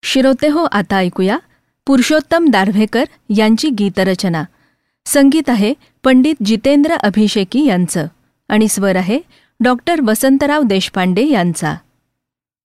श्रोतेहो, आता ऐकूया पुरुषोत्तम दारव्हेकर यांची गीतरचना. संगीत आहे पंडित जितेंद्र अभिषेकी यांचं आणि स्वर आहे डॉक्टर वसंतराव देशपांडे यांचा.